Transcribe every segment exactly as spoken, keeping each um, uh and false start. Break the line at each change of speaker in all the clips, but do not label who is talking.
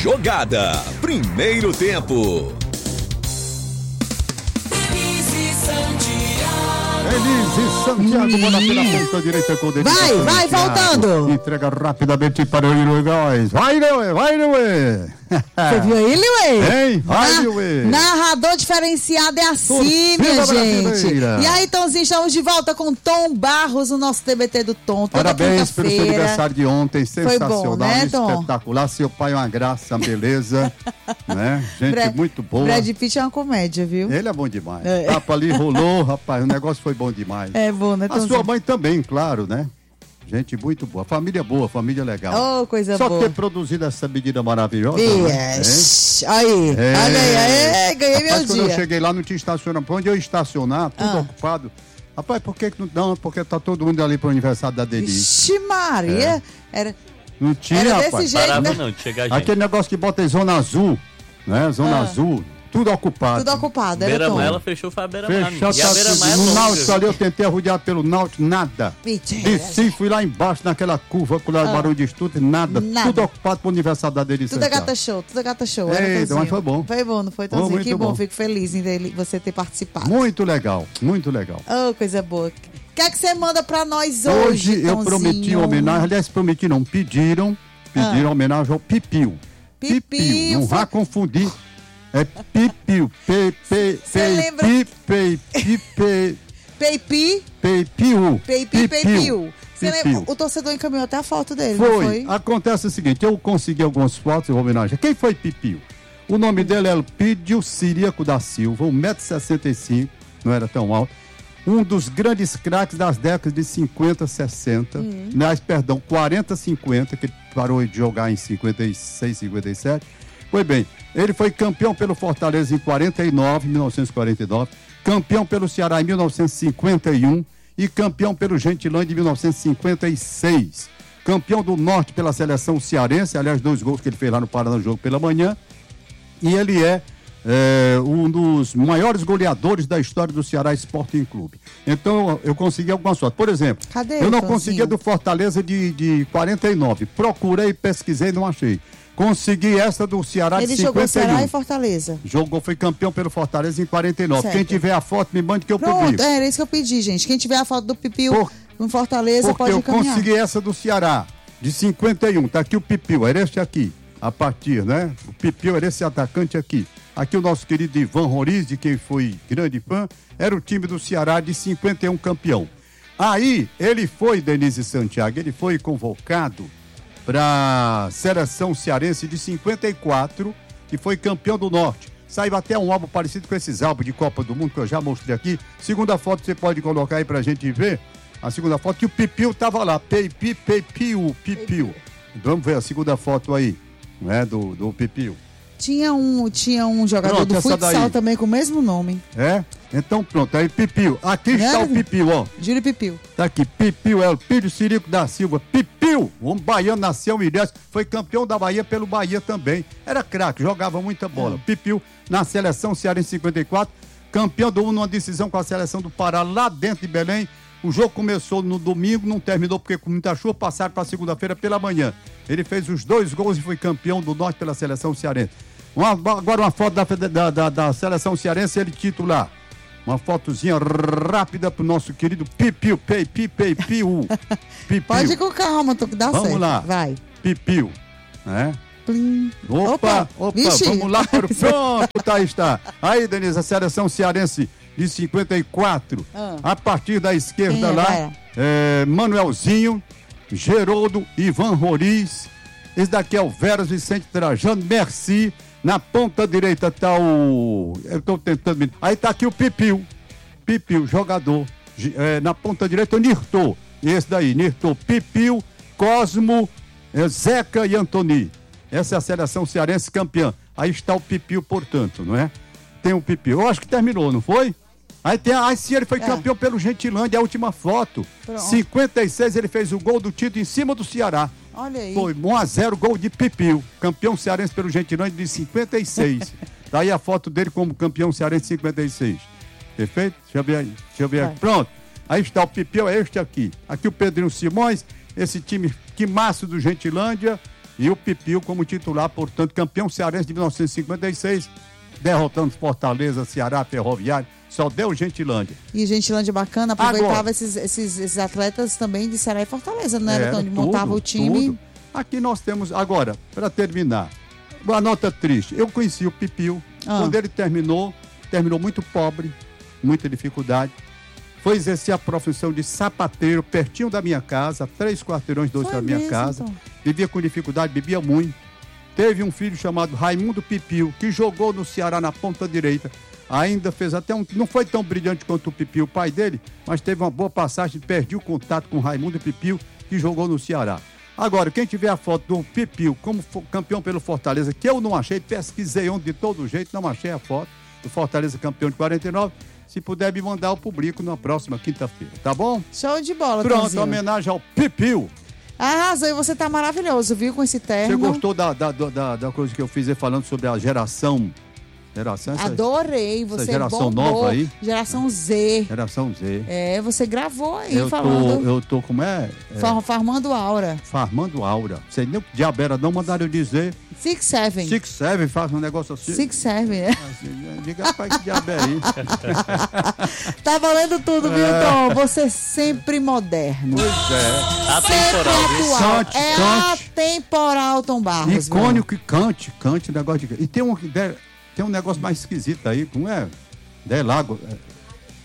Jogada. Primeiro tempo.
Elise Santiago, bola pela ponta direita com o dedinho.
Vai, vai, voltando.
Entrega rapidamente para o Leroy Góes. Vai, Leroy, vai, Leroy.
Você viu aí, Leroy?
Hein? Vai,
Na,
Leroy.
narrador diferenciado é assim,
Torcida
minha gente.
brasileira.
E aí, Tomzinho, estamos de volta com Tom Barros, o nosso T B T do Tom. Toda
Parabéns pelo seu
quinta-feira.
aniversário de ontem, sensacional,
bom, né, Tom?
espetacular. Seu pai é uma graça, uma beleza, né? Gente
Brad-
muito boa.
Brad Pitt é uma comédia, viu?
Ele é bom demais.
É.
Tapa ali, rolou, rapaz, o negócio foi bom demais.
É bom, né,
A
Tomzinho?
sua mãe também, claro, né? Gente muito boa, família boa, família legal.
Oh, coisa
Só
boa.
ter produzido essa medida maravilhosa. né?
Yes. Aí,
É.
olha aí, aí, ganhei
Rapaz,
meu
quando eu
dia.
cheguei lá não tinha estacionamento. Onde eu estacionar, tudo
Ah.
ocupado. Rapaz, por que que não... Não, porque tá todo mundo ali pro aniversário da Denise.
Vixe Maria. Era,
Não tinha,
era desse
rapaz.
jeito,
Parava
né?
não de chegar gente.
Aquele negócio que bota em zona azul, né? Zona
Ah.
azul, tudo ocupado.
Tudo ocupado, era
Beira
Tom.
Mar, ela fechou, foi a Beira Mar.
Fechado,
E a
tá
Beira
tudo.
Mar é
No
longe.
Náutico ali eu tentei arrodear pelo Náutico, nada.
Mentira.
Desci, fui lá embaixo naquela curva com o
Ah.
barulho de estudo, nada.
Nada.
Tudo ocupado pro aniversário da Denise.
Tudo é
Santiago.
gata show, tudo é gata show.
Eita,
era,
mas
Tomzinho.
foi bom.
Foi bom, não foi,
Foi
Tomzinho?
muito
Que bom,
bom.
fico feliz em dele- você ter participado.
Muito legal, muito legal.
Oh, coisa boa. O que é que você manda pra nós hoje,
Hoje eu
Tomzinho?
prometi uma homenagem, aliás, prometi não, pediram, pediram homenagem ao Pipiu.
Pipiu,
não
foi-
vá confundir. É Pipiu, P, P,
Cê lembra-
P, P, P, P,
Peipi,
Pipiu.
Peipi, Peipiu. Você lembra?
Pipiu.
O torcedor encaminhou até a foto dele, não
Foi.
foi?
Acontece o seguinte, eu consegui algumas fotos em homenagem. Quem foi Pipiu? O nome dele é Elpidio Ciríaco da Silva, um metro e sessenta e cinco, não era tão alto. Um dos grandes craques das décadas de cinquenta, sessenta,
Hum.
mas, perdão, quarenta, cinquenta, que ele parou de jogar em cinquenta e seis, cinquenta e sete. Pois bem, ele foi campeão pelo Fortaleza em quarenta e nove, mil novecentos e quarenta e nove, campeão pelo Ceará em mil novecentos e cinquenta e um e campeão pelo Gentilândia em mil novecentos e cinquenta e seis. Campeão do Norte pela seleção cearense, aliás, dois gols que ele fez lá no Paraná no jogo pela manhã. E ele é, é, um dos maiores goleadores da história do Ceará Sporting Clube. Então, eu consegui algumas fotos. Por exemplo,
Cadê,
eu não
Tonzinho?
conseguia do Fortaleza de, de quarenta e nove. Procurei, pesquisei e não achei. Consegui essa do Ceará
Ele
de
jogou
cinquenta e um.
Ceará e Fortaleza.
Jogou, foi campeão pelo Fortaleza em quarenta e nove.
Certo.
Quem tiver a foto, me mande que eu
Pronto,
publico.
é, era isso que eu pedi, gente. Quem tiver a foto do Pipiu
Por-
no Fortaleza
Porque
pode
eu
encaminhar.
consegui essa do Ceará, de cinquenta e um. Tá aqui o Pipiu, era este aqui, a partir, né? O Pipiu era esse atacante aqui. Aqui o nosso querido Ivan Roriz, de quem foi grande fã, era o time do Ceará de cinquenta e um campeão. Aí, ele foi, Denise Santiago, ele foi convocado para a seleção cearense de cinquenta e quatro, que foi campeão do Norte. Saiu até um álbum parecido com esses álbuns de Copa do Mundo que eu já mostrei aqui. Segunda foto você pode colocar aí pra gente ver. A segunda foto, que o Pipiu tava lá. Peipi, Peipiu, Pipiu. Vamos ver a segunda foto aí, né, do, do Pipiu.
Tinha um, tinha um jogador
Pronto,
do
essa
futsal
daí.
também com o mesmo nome.
É? Então pronto, aí Pipiu. Aqui está
Né?
o Pipiu, ó.
Júlio Pipiu.
Tá aqui, Pipiu, Elpidio Ciríaco da Silva. Pipiu, um baiano, nasceu em Ilhéus, foi campeão da Bahia pelo Bahia também. Era craque, jogava muita bola. Pipiu, na seleção cearense cinquenta e quatro, campeão do numa decisão com a seleção do Pará, lá dentro de Belém. O jogo começou no domingo, não terminou porque com muita chuva, passaram para segunda-feira pela manhã. Ele fez os dois gols e foi campeão do Norte pela seleção cearense. Uma, agora uma foto da, da, da, da seleção cearense, ele titular. Uma fotozinha rápida pro nosso querido Pipiu, Peipi, Peipiu. Pipiu.
Pode ir com calma, tu que dá
Vamos
certo.
lá.
Vai.
Pipiu, né?
Plim.
Opa, opa,
Vixe.
vamos lá para o pronto, tá, está. Aí, Denise, a seleção cearense de cinquenta e quatro.
Ah.
A partir da esquerda
Quem é,
lá,
vai?
é, Manuelzinho, Geroldo, Ivan Roriz. Esse daqui é o Veras Vicente Trajano, Merci. Na ponta direita tá o... Eu tô tentando... me- Aí tá aqui o Pipiu. Pipiu, jogador. Gi- é, na ponta direita o Nirto. Esse daí, Nirto. Pipiu, Cosmo, é, Zeca e Antoni. Essa é a seleção cearense campeã. Aí está o Pipiu, portanto, não é? Tem o Pipiu. Eu acho que terminou, não foi? Aí tem a... Aí sim, ele foi
É.
campeão pelo Gentilândia, a última foto.
Pronto.
cinquenta e seis, ele fez o gol do título em cima do Ceará.
Olha aí.
Foi um a zero, gol de Pipiu. Campeão cearense pelo Gentilândia de cinquenta e seis. Daí a foto dele como campeão cearense de cinquenta e seis. Perfeito? Deixa eu ver aí. Deixa eu ver aí. Pronto. Aí está o Pipiu, é este aqui. Aqui o Pedrinho Simões, esse time que massa do Gentilândia. E o Pipio como titular, portanto, campeão cearense de mil novecentos e cinquenta e seis, derrotando Fortaleza, Ceará, Ferroviário, só deu Gentilândia.
E Gentilândia bacana, aproveitava
Agora,
esses, esses, esses atletas também de Ceará e Fortaleza, não era,
era
Tony?
tudo,
Montava o time.
tudo. Aqui nós temos, agora, para terminar, uma nota triste. Eu conheci o Pipio,
Ah.
quando ele terminou, terminou muito pobre, muita dificuldade. Foi exercer a profissão de sapateiro pertinho da minha casa, três quarteirões, dois
Foi
da minha
mesmo,
casa.
então.
Vivia com dificuldade, bebia muito. Teve um filho chamado Raimundo Pipio, que jogou no Ceará na ponta direita. Ainda fez até um... Não foi tão brilhante quanto o Pipio, o pai dele, mas teve uma boa passagem, perdi o contato com Raimundo Pipio, que jogou no Ceará. Agora, quem tiver a foto do Pipio como campeão pelo Fortaleza, que eu não achei, pesquisei onde de todo jeito, não achei a foto do Fortaleza campeão de quarenta e nove. Se puder me mandar, eu publico na próxima quinta-feira, tá bom?
Show de bola,
Pronto,
Tonzinho.
homenagem ao Pipio.
Arrasou, e você tá maravilhoso, viu, com esse terno.
Você gostou da, da, da, da coisa que eu fiz aí falando sobre a geração? Geração essa,
Adorei, você
essa geração
bombou.
nova aí?
Geração Z.
Geração Z.
É, você gravou aí
eu,
falando.
tô, eu tô, como é? é
Far- Farmando Aura.
farmando aura. Sei nem o que diabo era, não mandaram eu dizer.
Six Seven.
Six Seven faz um negócio assim.
Six Seven, né?
Assim, diga, rapaz, que diabo é isso?
Tá valendo tudo, viu, Tom? Você sempre moderno.
Pois é.
Sempre
Atemporal, viu?
atual.
Cante,
é
cante.
atemporal, Tom Barros.
Icônico e cante, cante o negócio de... E tem um, tem um negócio mais esquisito aí, como é? Delago. É,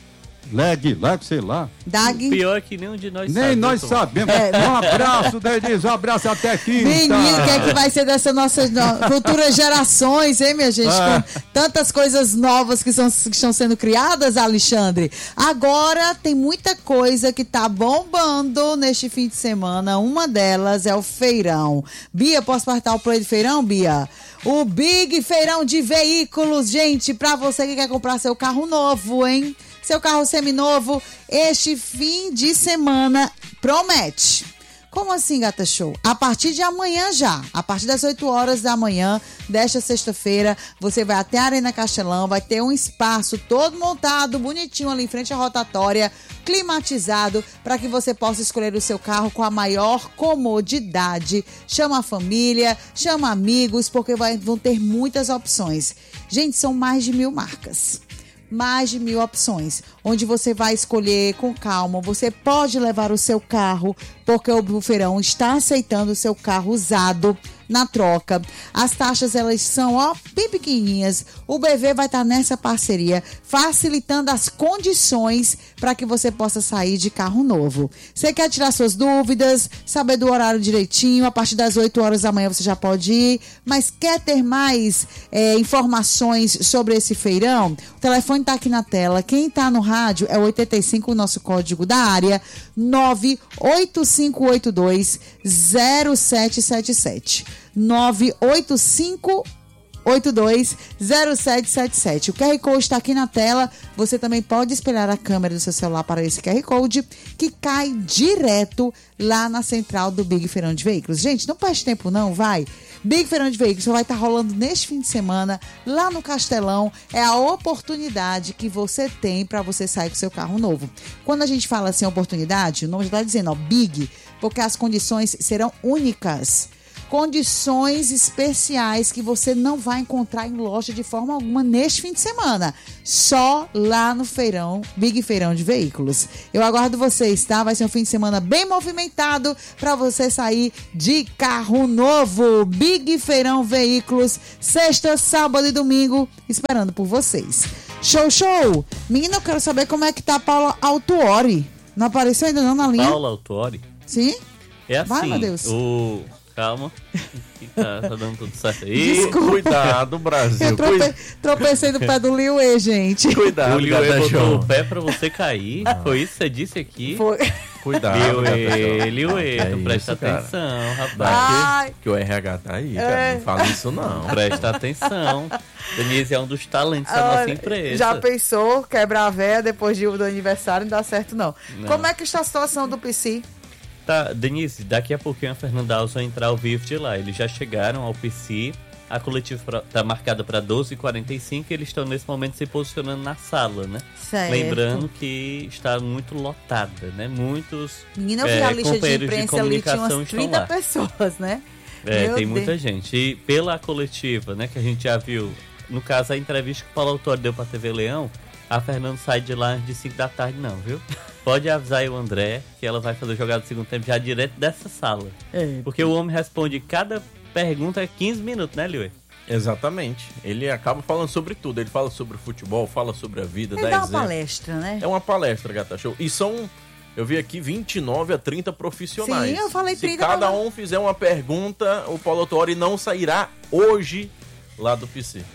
leg, leg, sei lá.
Dag.
Pior que nenhum de nós
Nem
sabe.
nós
Tom.
sabemos. Um abraço, Denise, um abraço até quinta.
Menino, o que é que vai ser dessas nossas no- futuras gerações, hein, minha gente?
Ah.
Com tantas coisas novas que, são, que estão sendo criadas, Alexandre. Agora tem muita coisa que tá bombando neste fim de semana. Uma delas é o feirão. Bia, posso partar o play de feirão, Bia? O Big Feirão de Veículos, gente, pra você que quer comprar seu carro novo, hein? Seu carro seminovo, este fim de semana promete. Como assim, Gata Show? A partir de amanhã já, a partir das oito horas da manhã desta sexta-feira, você vai até a Arena Castelão, vai ter um espaço todo montado, bonitinho ali em frente à rotatória, climatizado, para que você possa escolher o seu carro com a maior comodidade. Chama a família, chama amigos, porque vai, vão ter muitas opções. Gente, são mais de mil marcas. Mais de mil opções, onde você vai escolher com calma. Você pode levar o seu carro, porque o feirão está aceitando o seu carro usado na troca. As taxas, elas são, ó, bem pequenininhas. O B V vai estar nessa parceria, facilitando as condições para que você possa sair de carro novo. Você quer tirar suas dúvidas, saber do horário direitinho, a partir das oito horas da manhã você já pode ir, mas quer ter mais é, informações sobre esse feirão? O telefone está aqui na tela. Quem está no rádio é o oitenta e cinco, o nosso código da área, nove oito cinco oito dois zero sete sete sete. nove oito cinco oito dois zero sete sete sete. O Q R Code está aqui na tela. Você também pode espelhar a câmera do seu celular para esse Q R Code, que cai direto lá na central do Big Feirão de Veículos. Gente, não perde tempo não, vai. Big Feirão de Veículos só vai estar rolando neste fim de semana lá no Castelão. É a oportunidade que você tem para você sair com seu carro novo. Quando a gente fala assim, oportunidade, o nome já está dizendo, ó, Big, porque as condições serão únicas. Condições especiais que você não vai encontrar em loja de forma alguma neste fim de semana. Só lá no feirão, Big Feirão de Veículos. Eu aguardo vocês, tá? Vai ser um fim de semana bem movimentado para você sair de carro novo. Big Feirão Veículos, sexta, sábado e domingo, esperando por vocês. Show, show! Menina, eu quero saber como é que tá a Paula Autuori. Não apareceu ainda não na linha?
Paula Autuori?
Sim?
É assim,
Vai, meu Deus.
o... Calma, tá, tá dando tudo certo aí.
Desculpa.
Cuidado, Brasil.
Eu trope... tropecei no pé do Liuê, gente.
Cuidado,
O Liuê
Gata
botou
Show.
o pé pra você cair. Foi isso que você disse aqui?
Foi.
Cuidado,
Liuê,
Gata
Liuê,
É
tu presta
isso, cara.
atenção, rapaz.
Ai.
Que o R H tá aí, cara.
É.
Não fala isso, não.
Presta atenção. Denise é um dos talentos da nossa
Olha,
empresa.
já pensou quebrar a véia depois de, do aniversário? Não dá certo, não.
Não.
Como é que está a situação do P C?
Tá, Denise, daqui a pouquinho a Fernanda Alves vai entrar ao vivo de lá. Eles já chegaram ao P C. A coletiva pra, tá marcada para doze e quarenta e cinco e eles estão nesse momento se posicionando na sala, né?
Certo.
Lembrando que está muito lotada, né? Muitos
Menina, eu vi
é,
a lista de
companheiros
imprensa ali, tinha
comunicação
umas
estão
trinta
lá.
pessoas, né?
É,
Meu
tem
Deus.
muita gente. E pela coletiva, né, que a gente já viu, no caso a entrevista que o Paulo Autuori deu pra T V Leão, a Fernanda sai de lá antes de cinco da tarde não, viu? Pode avisar aí o André que ela vai fazer o jogado do segundo tempo já direto dessa sala.
É.
Porque o homem responde cada pergunta é quinze minutos, né, Liu?
Exatamente. Ele acaba falando sobre tudo. Ele fala sobre o futebol, fala sobre a vida,
Ele
dá
dá uma
exemplo.
palestra, né?
É uma palestra, Gata Show. E são, eu vi aqui, vinte e nove a trinta profissionais.
Sim, eu falei
Se
trinta,
cada
mas-
um fizer uma pergunta, o Paulo Autuori não sairá hoje lá do P C.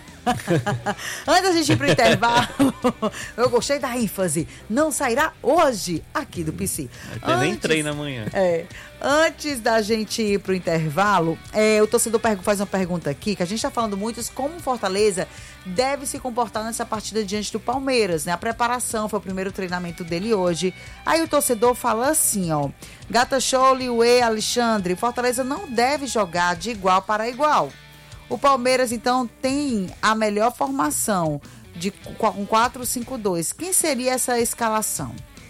Antes da gente ir pro intervalo, eu gostei da ênfase. Não sairá hoje aqui do P C.
Tem nem treino amanhã.
É, antes da gente ir pro intervalo, é, o torcedor pergu- faz uma pergunta aqui, que a gente tá falando muito de como o Fortaleza deve se comportar nessa partida diante do Palmeiras, né? A preparação foi o primeiro treinamento dele hoje. Aí o torcedor fala assim, ó: Gata Show, Liuê, Alexandre, Fortaleza não deve jogar de igual para igual. O Palmeiras, então, tem a melhor formação de com quatro cinco dois. Quem seria essa escalação?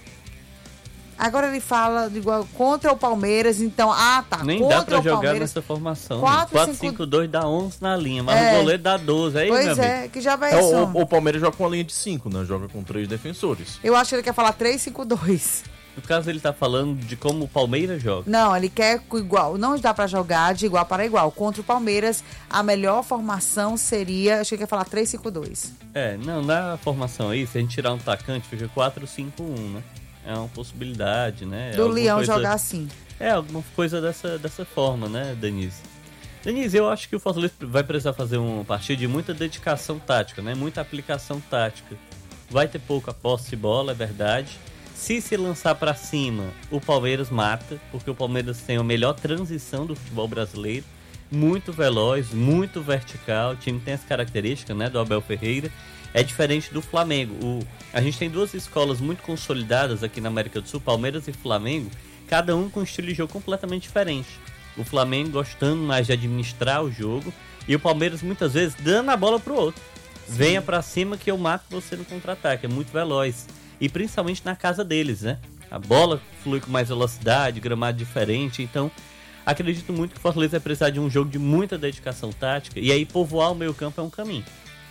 Agora ele fala de igual, contra o Palmeiras, então... Ah, tá.
Nem
contra
dá pra
o
jogar
Palmeiras.
nessa formação.
quatro,
quatro
cinco
cinco dois dá onze na linha, mas
É.
o goleiro dá doze. Aí, meu
Pois
amigo.
é, que já vai
É,
isso.
o, o Palmeiras joga com uma linha de cinco, né? Joga com três defensores.
Eu acho que ele quer falar três cinco dois.
No caso, ele tá falando de como o Palmeiras joga.
Não, ele quer com igual. Não dá pra jogar de igual para igual. Contra o Palmeiras, a melhor formação seria... Acho que ele quer falar três cinco dois.
É, não, na formação aí, se a gente tirar um atacante, fica quatro cinco um, né? É uma possibilidade, né?
Do
Alguma
Leão
coisa-
jogar assim.
É, alguma coisa dessa, dessa forma, né, Denise? Denise, eu acho que o Fortaleza vai precisar fazer uma partida de muita dedicação tática, né? Muita aplicação tática. Vai ter pouca posse de bola, é verdade. Se se lançar pra cima, o Palmeiras mata, porque o Palmeiras tem a melhor transição do futebol brasileiro. Muito veloz, muito vertical. O time tem as características, né, do Abel Ferreira. É diferente do Flamengo. O, a gente tem duas escolas muito consolidadas aqui na América do Sul, Palmeiras e Flamengo, cada um com um estilo de jogo completamente diferente. O Flamengo gostando mais de administrar o jogo e o Palmeiras muitas vezes dando a bola pro outro. Venha pra cima que eu mato você no contra-ataque. É muito veloz. E principalmente na casa deles, né? A bola flui com mais velocidade, gramado diferente. Então, acredito muito que o Fortaleza vai precisar de um jogo de muita dedicação tática. E aí, povoar o meio campo é um caminho.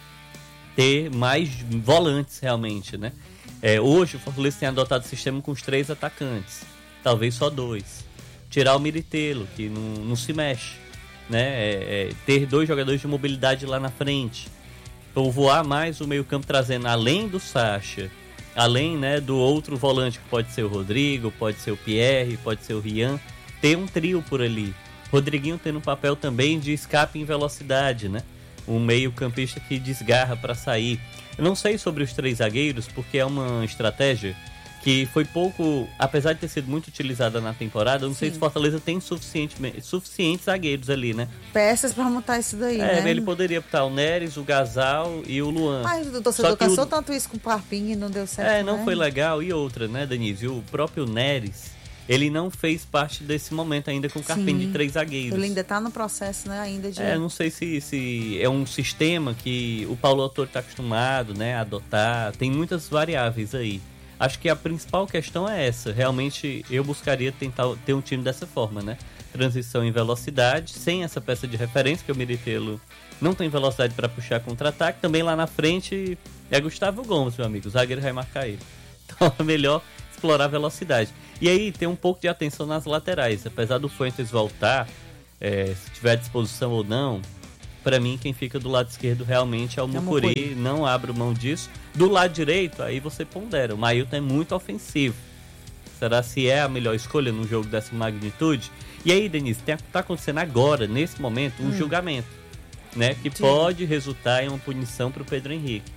Ter mais volantes, realmente, né? É, hoje, o Fortaleza tem adotado o sistema com os três atacantes. Talvez só dois. Tirar o Militelo, que não, não se mexe. Né? É, é, ter dois jogadores de mobilidade lá na frente. Povoar mais o meio campo, trazendo além do Sacha... Além, né, do outro volante, que pode ser o Rodrigo, pode ser o Pierre, pode ser o Rian, ter um trio por ali. Rodriguinho tendo um papel também de escape em velocidade, né? Um meio campista que desgarra para sair. Eu não sei sobre os três zagueiros, porque é uma estratégia que foi pouco, apesar de ter sido muito utilizada na temporada, eu não sei se Fortaleza tem suficiente, suficientes zagueiros ali, né?
Peças pra montar isso daí,
É,
né?
ele poderia botar o Neres, o Gasal e o Luan.
Mas o torcedor
Só que
cansou
o-
tanto isso com o Parpinho e não deu certo,
É, não
né?
foi legal. E outra, né, Denise? O próprio Neres, ele não fez parte desse momento ainda com o Carpini
Sim.
de três zagueiros.
Ele ainda tá no processo, né, ainda de...
É, não sei se, se é um sistema que o Paulo Autuori está acostumado, né, a adotar. Tem muitas variáveis aí. Acho que a principal questão é essa. Realmente, eu buscaria tentar ter um time dessa forma, né? Transição em velocidade, sem essa peça de referência, que o Militelo não tem velocidade para puxar contra-ataque. Também lá na frente é Gustavo Gomes, meu amigo. O zagueiro vai marcar ele. Então é melhor explorar a velocidade. E aí tem um pouco de atenção nas laterais. Apesar do Fuentes voltar, é, se tiver à disposição ou não, para mim quem fica do lado esquerdo realmente é o
É o
Mucuri.
Mucuri.
Não abro mão disso. Do lado direito, aí você pondera. O Mailton é muito ofensivo. Será se é a melhor escolha num jogo dessa magnitude? E aí, Denise, tem, tá acontecendo agora, nesse momento, um
Hum.
julgamento, né? Que
Sim.
pode resultar em uma punição para o Pedro Henrique.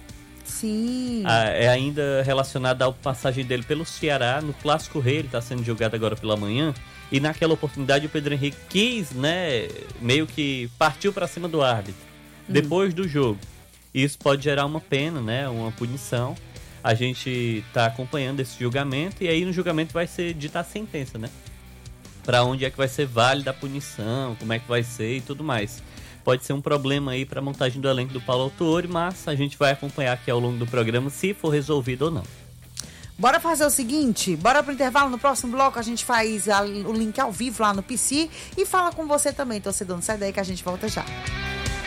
Sim.
Ah, é ainda relacionado à passagem dele pelo Ceará, no Clássico Rei, ele está sendo julgado agora pela manhã, e naquela oportunidade o Pedro Henrique quis, né, meio que partiu para cima do árbitro, depois do jogo. Isso pode gerar uma pena, né, uma punição. A gente está acompanhando esse julgamento, e aí no julgamento vai ser dita a sentença, né? Para onde é que vai ser válida a punição, como é que vai ser e tudo mais. Pode ser um problema aí para a montagem do elenco do Paulo Autuori, mas a gente vai acompanhar aqui ao longo do programa se for resolvido ou não.
Bora fazer o seguinte, bora pro intervalo, no próximo bloco a gente faz a, o link ao vivo lá no P C e fala com você também, torcedor, não sai daí que a gente volta já.